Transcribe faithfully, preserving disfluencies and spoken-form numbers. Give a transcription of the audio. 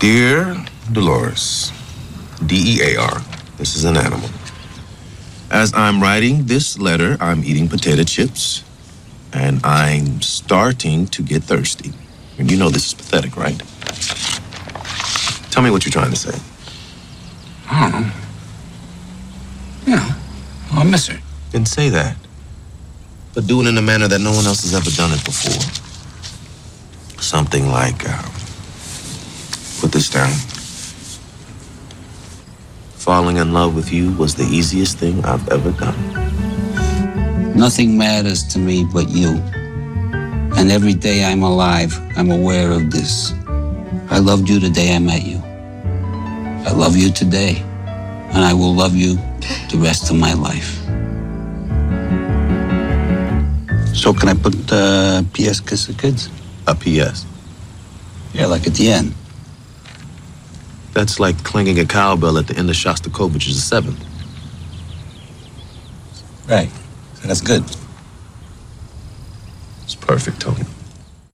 Dear Dolores, D E A R, this is an animal. As I'm writing this letter, I'm eating potato chips, and I'm starting to get thirsty. And you know this is pathetic, right? Tell me what you're trying to say. I don't know. Yeah, I miss her. Then say that. But do it in a manner that no one else has ever done it before. Something like, uh, put this down. Falling in love with you was the easiest thing I've ever done. Nothing matters to me but you. And every day I'm alive, I'm aware of this. I loved you the day I met you. I love you today, and I will love you the rest of my life. So can I put uh, P S Kiss the Kids? A P S? Yeah, like at the end. That's like clanging a cowbell at the end of Shostakovich's The Seventh. Right. So that's good. It's perfect, Tony.